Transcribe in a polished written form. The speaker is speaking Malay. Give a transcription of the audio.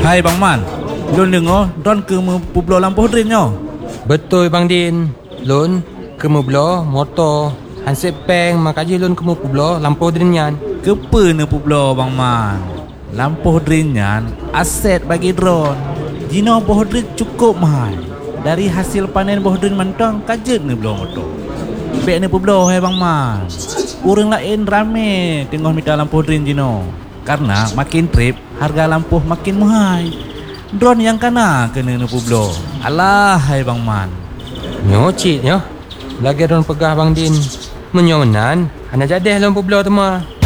Hai Bang Man, Lun dengar drone ke Pueblo lampu drin nyo. Betul Bang Din. Lun ke Pueblo motor hansip peng makaji lun ke Pueblo lampu drin yan. Kepa ne Pueblo Bang Man. Lampu drin yan aset bagi drone. Jino bohdrin cukup mahal. Dari hasil panen bohdrin mentang kajet ne belah motor. Bek ne Pueblo hai Bang Man. Orang lain rame tengok minta lampu drin jino. Karena makin trip harga lampu makin mahal. Drone yang kena kena ne Pueblo. Alah hai Bang Man. Nyocit nyo. Lagi orang pegah Bang Din. Menyomenan, ana jadi dalam Pueblo tu mah.